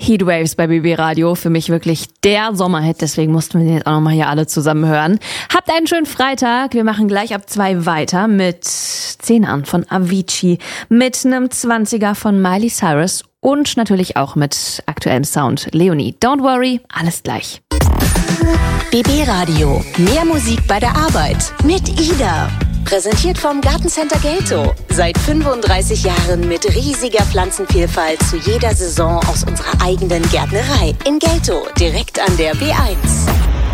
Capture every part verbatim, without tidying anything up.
Heatwaves bei B B Radio, für mich wirklich der Sommerhit, deswegen mussten wir den jetzt auch nochmal hier alle zusammen hören. Habt einen schönen Freitag, wir machen gleich ab zwei weiter mit Zehnern von Avicii, mit einem Zwanziger von Miley Cyrus und natürlich auch mit aktuellem Sound Leonie. Don't worry, alles gleich. B B Radio, mehr Musik bei der Arbeit mit Ida. Präsentiert vom Gartencenter Geltow. Seit fünfunddreißig Jahren mit riesiger Pflanzenvielfalt zu jeder Saison aus unserer eigenen Gärtnerei. In Geltow, direkt an der B eins.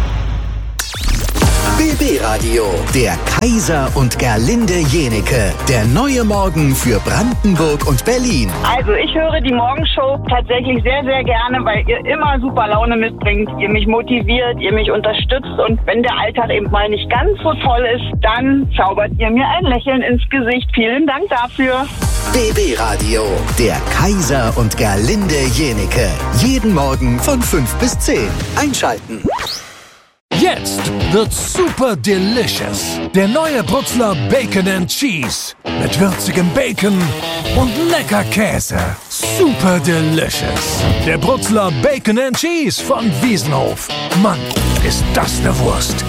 B B Radio, der Kaiser und Gerlinde Jenecke. Der neue Morgen für Brandenburg und Berlin. Also ich höre die Morgenshow tatsächlich sehr, sehr gerne, weil ihr immer super Laune mitbringt, ihr mich motiviert, ihr mich unterstützt und wenn der Alltag eben mal nicht ganz so toll ist, dann zaubert ihr mir ein Lächeln ins Gesicht. Vielen Dank dafür. B B Radio, der Kaiser und Gerlinde Jenecke. Jeden Morgen von fünf bis zehn. Einschalten. Jetzt wird's super delicious. Der neue Brutzler Bacon and Cheese. Mit würzigem Bacon und lecker Käse. Super delicious. Der Brutzler Bacon and Cheese von Wiesenhof. Mann, ist das eine Wurst.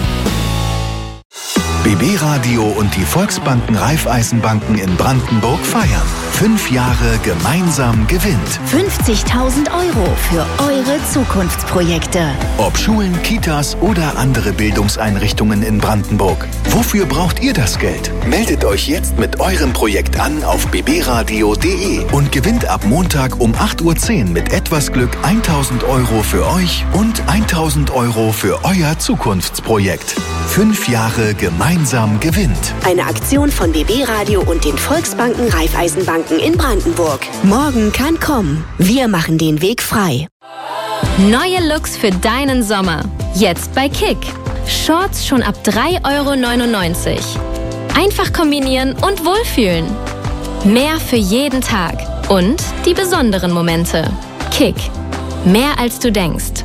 B B Radio und die Volksbanken Raiffeisenbanken in Brandenburg feiern. Fünf Jahre gemeinsam gewinnt. fünfzigtausend Euro für eure Zukunftsprojekte. Ob Schulen, Kitas oder andere Bildungseinrichtungen in Brandenburg. Wofür braucht ihr das Geld? Meldet euch jetzt mit eurem Projekt an auf b b radio punkt d e und gewinnt ab Montag um acht Uhr zehn mit etwas Glück tausend Euro für euch und tausend Euro für euer Zukunftsprojekt. Fünf Jahre gemeinsam gewinnt. Eine Aktion von B B Radio und den Volksbanken Raiffeisenbanken in Brandenburg. Morgen kann kommen. Wir machen den Weg frei. Neue Looks für deinen Sommer. Jetzt bei Kick. Shorts schon ab drei Euro neunundneunzig. Einfach kombinieren und wohlfühlen. Mehr für jeden Tag. Und die besonderen Momente. Kick. Mehr als du denkst.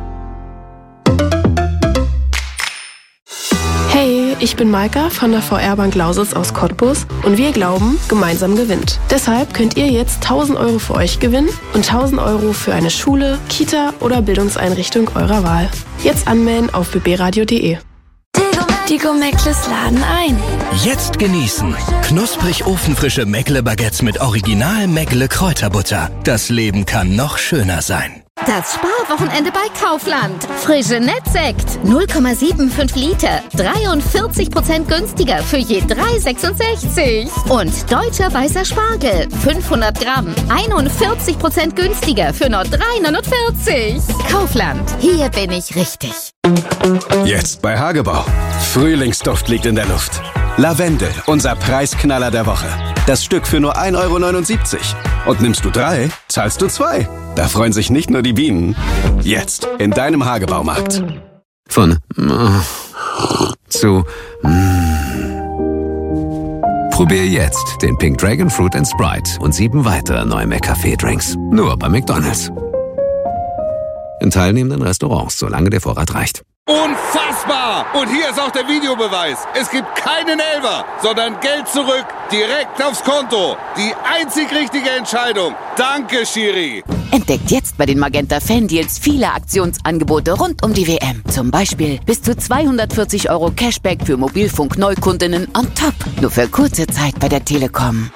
Hey, ich bin Maika von der V R-Bank Lausitz aus Cottbus und wir glauben, gemeinsam gewinnt. Deshalb könnt ihr jetzt tausend Euro für euch gewinnen und tausend Euro für eine Schule, Kita oder Bildungseinrichtung eurer Wahl. Jetzt anmelden auf b b radio punkt d e. Die Go-Meckles laden ein. Jetzt genießen. Knusprig ofenfrische Meckle-Baguettes mit Original Meckle-Kräuterbutter. Das Leben kann noch schöner sein. Das Sparwochenende bei Kaufland. Frische Nettsekt. null Komma fünfundsiebzig Liter. dreiundvierzig Prozent günstiger für je drei Euro sechsundsechzig. Und deutscher weißer Spargel. fünfhundert Gramm. einundvierzig Prozent günstiger für nur drei Euro neunundvierzig. Kaufland. Hier bin ich richtig. Jetzt bei Hagebau. Frühlingsduft liegt in der Luft. Lavendel, unser Preisknaller der Woche. Das Stück für nur ein Euro neunundsiebzig. Und nimmst du drei, zahlst du zwei. Da freuen sich nicht nur die Bienen. Jetzt in deinem Hagebaumarkt. Von mm, zu mm. Probier jetzt den Pink Dragon Fruit and Sprite und sieben weitere neue McCafé-Drinks. Nur bei McDonald's. In teilnehmenden Restaurants, solange der Vorrat reicht. Unfassbar! Und hier ist auch der Videobeweis. Es gibt keinen Elfer, sondern Geld zurück, direkt aufs Konto. Die einzig richtige Entscheidung. Danke, Schiri. Entdeckt jetzt bei den Magenta Fan-Deals viele Aktionsangebote rund um die W M. Zum Beispiel bis zu zweihundertvierzig Euro Cashback für Mobilfunk-Neukundinnen on top. Nur für kurze Zeit bei der Telekom.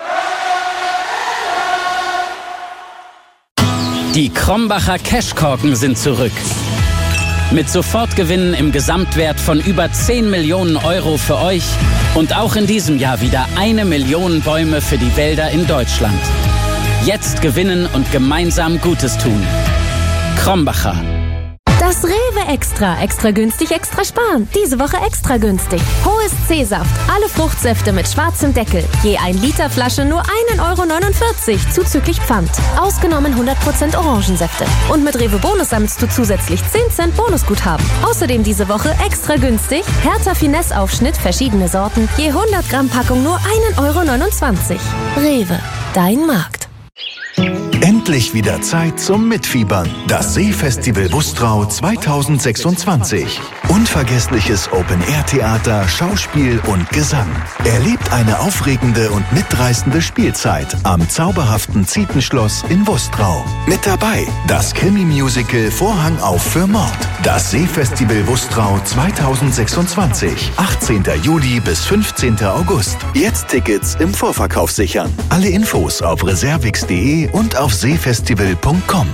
Die Krombacher Cashkorken sind zurück. Mit Sofortgewinnen im Gesamtwert von über zehn Millionen Euro für euch und auch in diesem Jahr wieder eine Million Bäume für die Wälder in Deutschland. Jetzt gewinnen und gemeinsam Gutes tun. Krombacher. Das Rewe Extra. Extra günstig, extra sparen. Diese Woche extra günstig. Hohes C-Saft. Alle Fruchtsäfte mit schwarzem Deckel. Je ein Liter Flasche nur ein Euro neunundvierzig. Zuzüglich Pfand. Ausgenommen hundert Prozent Orangensäfte. Und mit Rewe Bonus sammelst du zusätzlich zehn Cent Bonusguthaben. Außerdem diese Woche extra günstig. Hertha Finesse Aufschnitt, verschiedene Sorten. Je hundert Gramm Packung nur ein Euro neunundzwanzig. Rewe. Dein Markt. Endlich wieder Zeit zum Mitfiebern. Das Seefestival Wustrau zweitausendsechsundzwanzig. Unvergessliches Open-Air-Theater, Schauspiel und Gesang. Erlebt eine aufregende und mitreißende Spielzeit am zauberhaften Zietenschloss in Wustrau. Mit dabei das Krimi-Musical Vorhang auf für Mord. Das Seefestival Wustrau zweitausendsechsundzwanzig. achtzehnten Juli bis fünfzehnten August. Jetzt Tickets im Vorverkauf sichern. Alle Infos auf reservix punkt de und auf seefestival punkt com.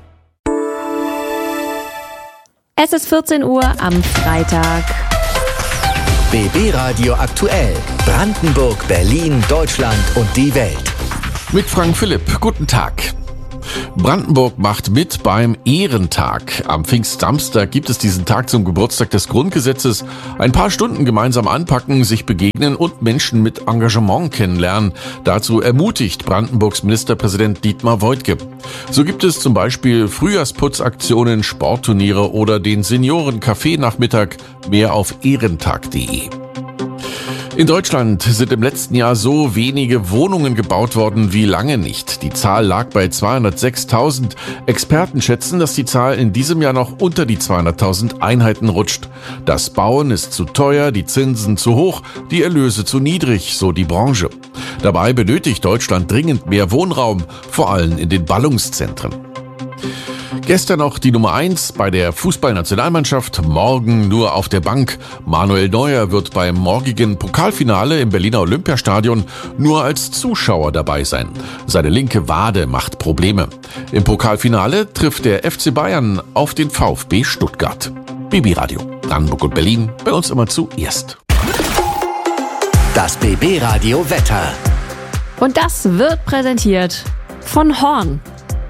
Es ist vierzehn Uhr am Freitag. B B Radio aktuell. Brandenburg, Berlin, Deutschland und die Welt. Mit Frank Philipp. Guten Tag. Brandenburg macht mit beim Ehrentag. Am Pfingstsamstag gibt es diesen Tag zum Geburtstag des Grundgesetzes. Ein paar Stunden gemeinsam anpacken, sich begegnen und Menschen mit Engagement kennenlernen. Dazu ermutigt Brandenburgs Ministerpräsident Dietmar Woidke. So gibt es zum Beispiel Frühjahrsputzaktionen, Sportturniere oder den Senioren-Kaffee-Nachmittag. Mehr auf ehrentag punkt de. In Deutschland sind im letzten Jahr so wenige Wohnungen gebaut worden wie lange nicht. Die Zahl lag bei zweihundertsechstausend. Experten schätzen, dass die Zahl in diesem Jahr noch unter die zweihunderttausend Einheiten rutscht. Das Bauen ist zu teuer, die Zinsen zu hoch, die Erlöse zu niedrig, so die Branche. Dabei benötigt Deutschland dringend mehr Wohnraum, vor allem in den Ballungszentren. Gestern noch die Nummer eins bei der Fußballnationalmannschaft, morgen nur auf der Bank. Manuel Neuer wird beim morgigen Pokalfinale im Berliner Olympiastadion nur als Zuschauer dabei sein. Seine linke Wade macht Probleme. Im Pokalfinale trifft der F C Bayern auf den VfB Stuttgart. B B Radio, Brandenburg und Berlin, bei uns immer zuerst. Das B B Radio Wetter. Und das wird präsentiert von Horn.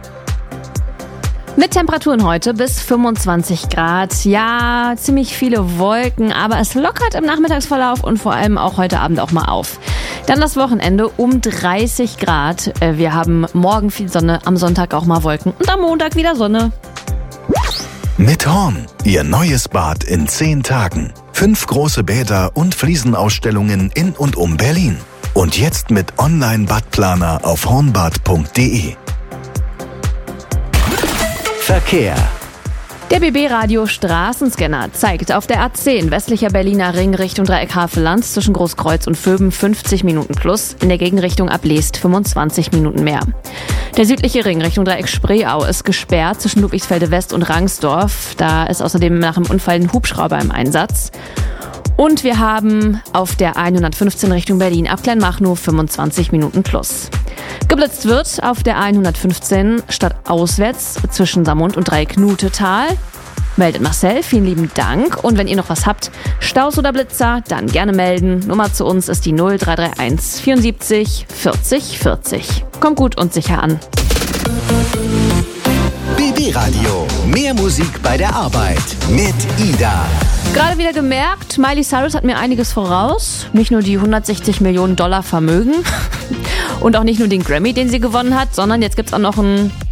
Mit Temperaturen heute bis fünfundzwanzig Grad. Ja, ziemlich viele Wolken, aber es lockert im Nachmittagsverlauf und vor allem auch heute Abend auch mal auf. Dann das Wochenende um dreißig Grad. Wir haben morgen viel Sonne, am Sonntag auch mal Wolken und am Montag wieder Sonne. Mit Horn, Ihr neues Bad in zehn Tagen. Fünf große Bäder und Fliesenausstellungen in und um Berlin. Und jetzt mit Online-Badplaner auf hornbad punkt de. Verkehr. Der B B-Radio Straßenscanner zeigt auf der A zehn westlicher Berliner Ring Richtung Dreieck Havelland zwischen Großkreuz und Vöben fünfzig Minuten plus, in der Gegenrichtung ab Leest fünfundzwanzig Minuten mehr. Der südliche Ring Richtung Dreieck Spreeau ist gesperrt zwischen Ludwigsfelde West und Rangsdorf. Da ist außerdem nach dem Unfall ein Hubschrauber im Einsatz. Und wir haben auf der hundertfünfzehn Richtung Berlin ab Kleinmachnow fünfundzwanzig Minuten plus. Geblitzt wird auf der hundertfünfzehn stadtauswärts zwischen Samund und Dreieck-Nutetal. Meldet Marcel, vielen lieben Dank. Und wenn ihr noch was habt, Staus oder Blitzer, dann gerne melden. Nummer zu uns ist die null drei drei eins vierundsiebzig vierzig vierzig. Kommt gut und sicher an. B B Radio, mehr Musik bei der Arbeit mit Ida. Gerade wieder gemerkt, Miley Cyrus hat mir einiges voraus. Nicht nur die hundertsechzig Millionen Dollar Vermögen und auch nicht nur den Grammy, den sie gewonnen hat, sondern jetzt gibt's auch noch einen